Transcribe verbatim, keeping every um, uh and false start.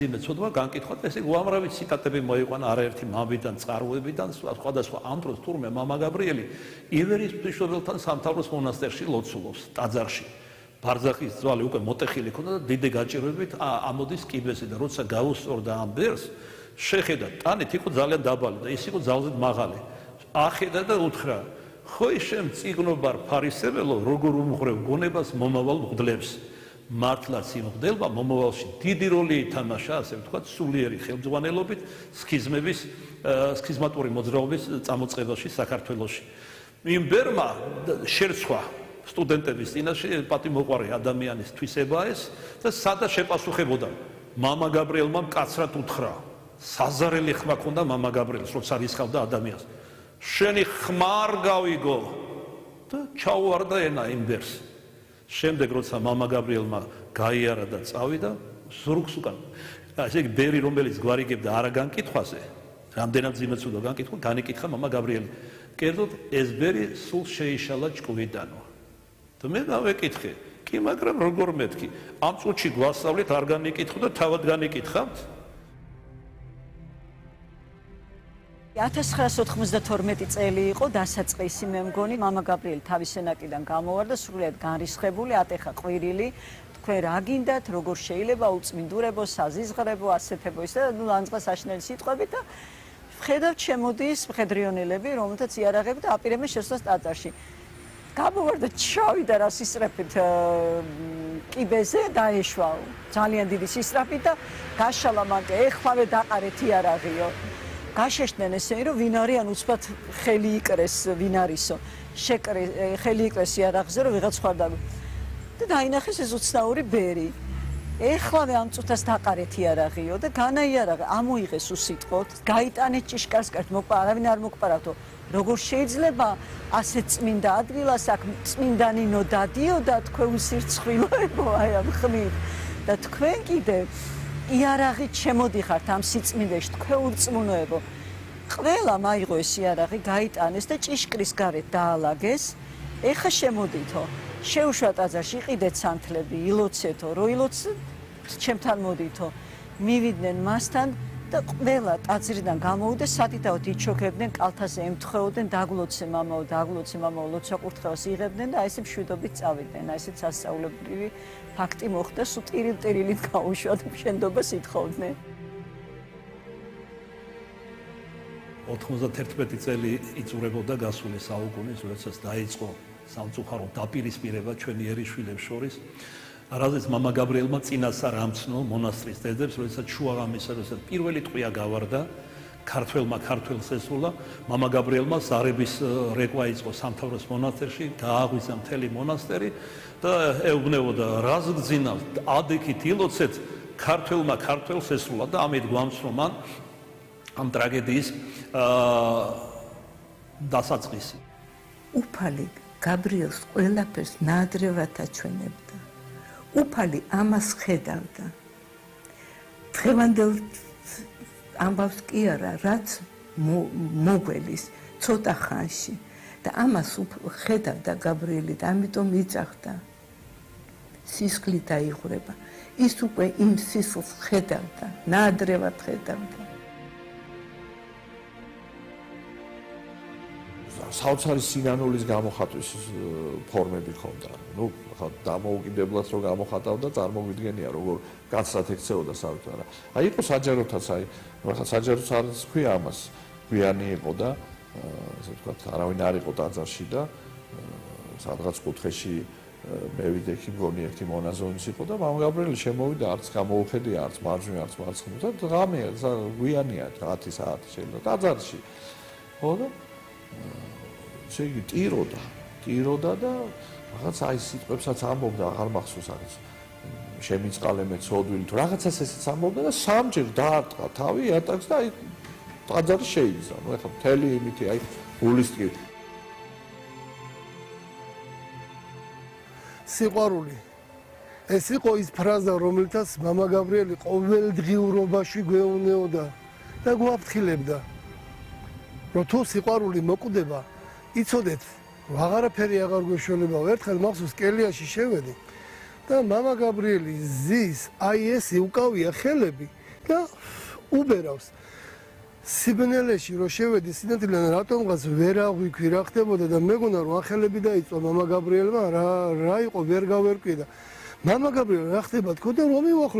ცოდვა განკითხოთ, ესე უამრავი ციტატები მოიყვანა არაერთი მამიდან, წყაროებიდან, სხვადასხვა ამ დროს თურმე მამა გაბრიელი ივერის ღვთისმშობელთან სამთავროს მონასტერში ლოცულობს, ტაძარში. ბარძახის ძვალი უკვე მოტეხილი ქონდა და დიდი გაჭირვებით ამოდის კიბეზე და როცა გაუსწორდა ამ ბერს, შეხედა ტანით იყო ძალიან დაბალი და ის იყო ძალზედ მაღალი. ახედა და უთხრა: "ხო შენ წიგნობარ ფარისებელო, როგორ უმღრევ გონებას მომავალ მღვდლებს?" მართლაც იმ მღვდელმა მომავალში დიდი როლი ითამაშა, ასე ვთქვათ, სულიერი ხელმძღვანელობით სქიზმების, სქიზმატური მოძრაობის წამოწყებაში საქართველოში. იმ ბერმა შერცვა სტუდენტების წინაშე პატიმოყვარე ადამიანის თვისება ეს და სადა შეპასუხებოდა. მამა გაბრიელმა მკაცრად უთხრა, საზარელი ხმა ქონდა მამა გაბრიელს, როცა რისხავდა ადამიანს. შენი ხმა არ გავიგო და ჩაუვარდა ენა იმ ბერს. შემდეგ როცა მამა გაბრიელმა გაიარა და წავიდა, ზურგს უკან. ესე იგი ბერი რომელიც გვარიგებდა არა განკითხვაზე, რამდენად ძიმეც უნდა განკითხო, განიკითხა მამა გაბრიელი. კერძოდ ეს ბერი სულ შეიშალა ჭკუიდანო. და მე დავეკითხე, კი, მაგრამ როგორ მეთქი? ამ წუთში გვასწავლეთ არ განიკითხო და თავად განიკითხავთ? ათას ცხრაასი ოცდათორმეტი წელი იყო დასაწყისი, მე მგონი, მამა გაბრიელი თავის სენაკიდან გამოვარდა, სრულიად განრისხებული, ატეხა ყვირილი, თქვენ რა გინდათ, როგორ შეიძლება უწმინდურებო, საზიზღრებო, ასეთებო ის და ნუ ლანძღას აშნელი სიტყვებით და ვხედავთ შემოდის მხედრიონელები, რომელთაც იარაღები და აპირებენ შესვლას ტაძარში. გამოვარდა, ჩავიდა რა სისწრაფით კიბეზე დაეშვა ძალიან დიდი სისწრაფით და გაშალა მანკე, ეხლავე დაყარეთ იარაღიო. გაშეშდნენ ესენი რომ ვინ არის ან უცბად ხელი იკრეს ვინ არისო შეკრე ხელი იკრეს იარაღზე რომ ვიღაც ხარ და და დაინახეს ეს უცნაური ბერი ეხლავე ამ წუთას დაყარეთ იარაღიო და განაიარაღე ამოიღეს უსიტყვოდ გაიტანეთ ჭიშკარსკართ მოკვა არავინ არ მოკპარათო როგორ შეიძლება ასე წმინდა ადგილას აქ წმინდანინო დადიოდა თქვენ სირცხვილოებო აი ამ ხმით და თქვენ კიდე იარაღით შემოდიხართ ამ სიწმინდეში, თქვენ ურწმუნოებო. ყველა მაიღო ეს იარაღი, გაიტანეს და ჭიშკრის გარეთ დაალაგეს. ეხა შემოდითო, შეუშვა ტაძარში, იყიდეთ სანთლები, ილოცეთო, რო ილოცეთ, ჩემთან მოდითო. მივიდნენ მასთან და ყველა ტაძრიდან გამოვიდნენ, სადიდაოდ იჩოქებდნენ, კალთაზე ემთხვეოდნენ, დაგლოცე მამაო, დაგლოცე მამაო, ლოცვა-კურთხევას იღებდნენ და აი ესე მშვიდობით წავიდნენ, აი ესეც ასწავლებრივი ფაქტი მოხდა, სულ ტირილ-ტირილით გაუშვათ მშენდობას ითხოვდნენ. ოთხმოცდათერთმეტი წელი იწურებოდა გასული საუკუნის, როდესაც დაიწყო სამწუხარო დაპირისპირება ჩვენი ერისშვილებს შორის. რაზეც მამა გაბრიელმა წინასწარ ამცნო მონასტრის დედებს, როდესაც შუაღამისას, როდესაც პირველი ტყვია გავარდა, ქართველმა ქართველს ესულა, მამა გაბრიელმა ზარების რეკვა იწყო სამთავროს მონასტერში, გააღვიძა მთელი მონასტერი და ეუბნებოდა, რას გძინავთ, ადიქით ილოცეთ, ქართველმა ქართველს ესულა და ამით გვამცნო მან ამ ტრაგედიის დასაწყისი. უფალი გაბრიელს ყველაფერს ნაადრევად აჩვენებდა. უფალი ამას ხედავდა. დღევანდელ ამბავს კი არა, რაც მოგველის ცოტა ხანში და ამას ხედავდა გაბრიელი და ამიტომ იწახდა. სისხლი დაიღვრება. ის უკვე იმ სისხლს ხედავდა, ნაადრევად ხედავდა. საოცარი სინანულის გამოხატვის ფორმები ჰქონდა. ნუ დამოუკიდებლად რო გამოხატავდა, წარმოგვიდგენია როგორ კაცრად ექცეოდა საერთოდ არა. აი იყო საჯაროთაც, აი რაღაცა საჯაროც არ თქვია ამას. გვიანი იყო და ასე ვთქვათ, არავინ არ იყო ტაძარში და სადღაც კუთხეში მე ვიდექი მგონი ერთი მონაზონის იყო და მამა გაბრიელი შემოვიდა, არც გამოუხედია, არც მარჯვნივ, არც მარცხნივ და ღამეა, გვიანია, ათი საათი შეიძლება ტაძარში. ხო და შეიგი ტიროდა, ტიროდა და რაღაც აი სიტყვებსაც ამბობდა, აღარ მახსოვს რაღაც შემიწყალე მე ცოდვილი თუ რაღაცას ესეც ამბობდა და სამჯერ დაარტყა თავი იატაკს და აი ტაძარი შეიძა. ნუ ეხლა მთელი იმითი აი გულისტი სიყვარული ეს იყო ის ფრაზა, რომელთაც მამა გაბრიელი ყოველდღიურობაში გვეუბნებოდა და გვაფრთხილებდა, რომ თუ სიყვარული მოკვდება, იცოდეთ, აღარაფერი აღარ გვეშველება. ერთხელ მახსოვს კელიაში შევედი და მამა გაბრიელი ზის, აი ეს უკავია ხელები და უბერავს. სიბნელეში რო შევედი სინათლიდან რატომღაც ვერ აღვიქვი რა ხდებოდა და მეგონა რომ ახალები დაიწყო მამა გაბრიელმა რა რა იყო ვერ გავერკვი და მამა გაბრიელ რა ხდება თქო და რომ მივახლო